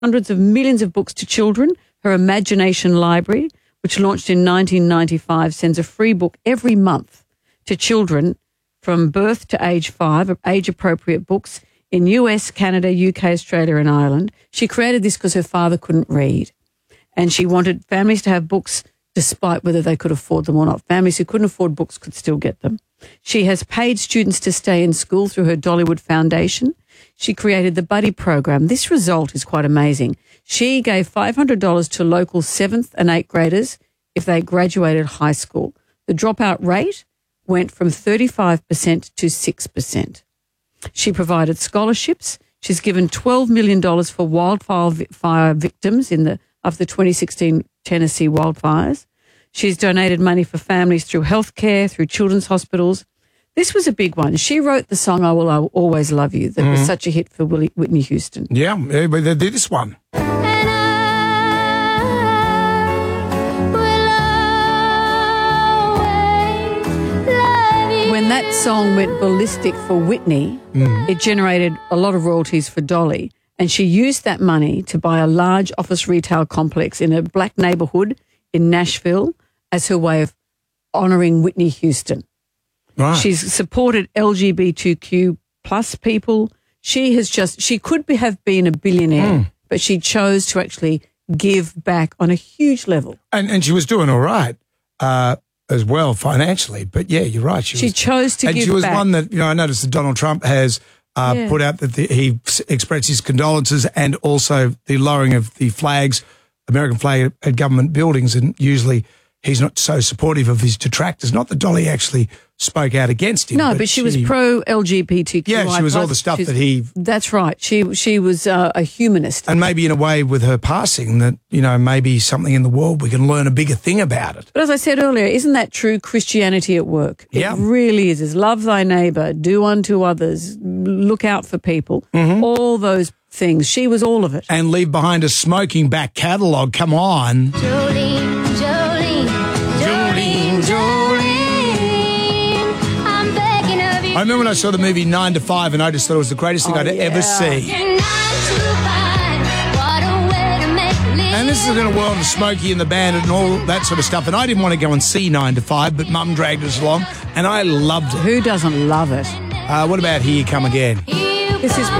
hundreds of millions of books to children. Her Imagination Library, which launched in 1995, sends a free book every month to children from birth to age 5, age-appropriate books in US, Canada, UK, Australia and Ireland. She created this because her father couldn't read, and she wanted families to have books despite whether they could afford them or not. Families who couldn't afford books could still get them. She has paid students to stay in school through her Dollywood Foundation. She created the Buddy Program. This result is quite amazing. She gave $500 to local 7th and 8th graders if they graduated high school. The dropout rate went from 35% to 6%. She provided scholarships. She's given $12 million for wildfire victims of the 2016 Tennessee wildfires. She's donated money for families through healthcare, through children's hospitals. This was a big one. She wrote the song I Will Always Love You that was such a hit for Whitney Houston. Yeah, but they did this one. When that song went ballistic for Whitney, it generated a lot of royalties for Dolly, and she used that money to buy a large office retail complex in a black neighbourhood in Nashville as her way of honouring Whitney Houston. Right. She's supported LGBTQ plus people. She could have been a billionaire, but she chose to actually give back on a huge level. And she was doing all right as well financially. But, yeah, you're right. She chose to give back. And she was one that, I noticed that Donald Trump has put out that he expressed his condolences and also the lowering of the flags, American flag at government buildings, and usually he's not so supportive of his detractors. Not that Dolly actually spoke out against him. No, but she was pro-LGBTQI+. Yeah, she was all the stuff that he... That's right. She was a humanist. And maybe in a way with her passing that, maybe something in the world we can learn a bigger thing about it. But as I said earlier, isn't that true Christianity at work? Yeah. It really is. Love thy neighbour, do unto others, look out for people, all those things. She was all of it. And leave behind a smoking back catalogue. Come on. Jolene, Jolene, Jolene, Jolene, I'm begging of you. I remember when I saw the movie 9 to 5 and I just thought it was the greatest thing I'd ever see. And this is in a world of Smokey and the Bandit and all that sort of stuff. And I didn't want to go and see 9 to 5, but Mum dragged us along and I loved it. Who doesn't love it? What about Here You Come Again? This is